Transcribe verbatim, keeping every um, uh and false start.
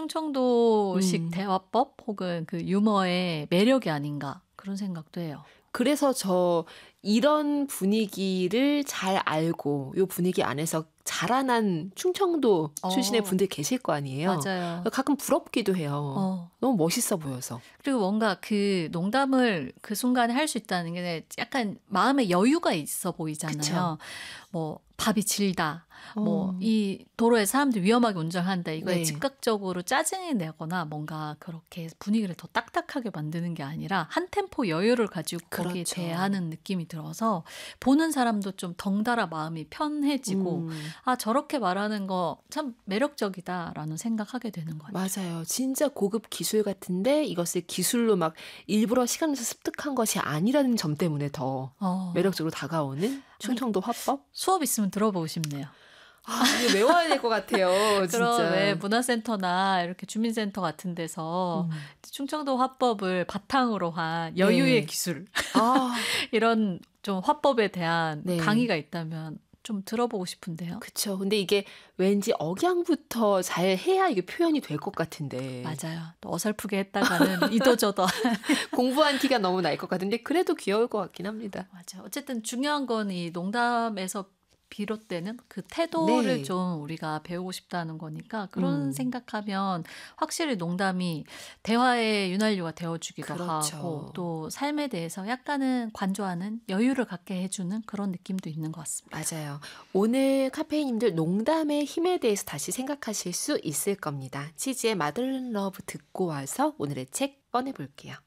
충청도식 음. 대화법 혹은 그 유머의 매력이 아닌가 그런 생각도 해요. 그래서 저 이런 분위기를 잘 알고 요 분위기 안에서 자라난 충청도 출신의 어. 분들 계실 거 아니에요. 맞아요. 가끔 부럽기도 해요. 어. 너무 멋있어 보여서. 그리고 뭔가 그 농담을 그 순간에 할 수 있다는 게 약간 마음의 여유가 있어 보이잖아요. 그쵸. 뭐 밥이 질다. 어. 뭐 이 도로에 사람들이 위험하게 운전한다. 이거에 네. 즉각적으로 짜증이 내거나 뭔가 그렇게 분위기를 더 딱딱하게 만드는 게 아니라 한 템포 여유를 가지고 거기에 그렇죠. 대하는 느낌이 들어서 보는 사람도 좀 덩달아 마음이 편해지고 음. 아 저렇게 말하는 거 참 매력적이다라는 생각하게 되는 것 같아요. 맞아요. 진짜 고급 기술 같은데 이것을 기술로 막 일부러 시간을 습득한 것이 아니라는 점 때문에 더 어. 매력적으로 다가오는 충청도 화법? 수업 있으면 들어보고 싶네요. 아, 이거 외워야 될 것 같아요. 진짜. 그런 왜 문화센터나 이렇게 주민센터 같은 데서 음. 충청도 화법을 바탕으로 한 여유의 네. 기술 아, 이런 좀 화법에 대한 네. 강의가 있다면 좀 들어보고 싶은데요. 그쵸. 근데 이게 왠지 억양부터 잘 해야 이게 표현이 될 것 같은데. 맞아요. 또 어설프게 했다가는 이도저도. 공부한 티가 너무 날 것 같은데 그래도 귀여울 것 같긴 합니다. 맞아. 어쨌든 중요한 건 이 농담에서 비롯되는 그 태도를 네. 좀 우리가 배우고 싶다는 거니까 그런 음. 생각하면 확실히 농담이 대화의 윤활유가 되어주기도 그렇죠. 하고 또 삶에 대해서 약간은 관조하는 여유를 갖게 해주는 그런 느낌도 있는 것 같습니다. 맞아요. 오늘 카페인님들 농담의 힘에 대해서 다시 생각하실 수 있을 겁니다. 치즈의 마들렌 러브 듣고 와서 오늘의 책 꺼내볼게요.